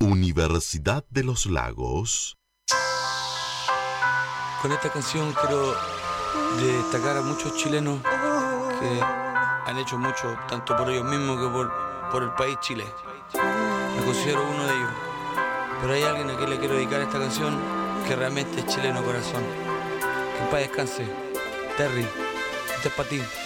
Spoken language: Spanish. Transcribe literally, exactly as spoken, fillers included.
Universidad de los Lagos. Con esta canción quiero destacar a muchos chilenos que han hecho mucho, tanto por ellos mismos que por, por el país Chile. Me considero uno de ellos. Pero hay alguien a quien le quiero dedicar esta canción que realmente es chileno corazón. Que en paz descanse. Terry, este es para ti.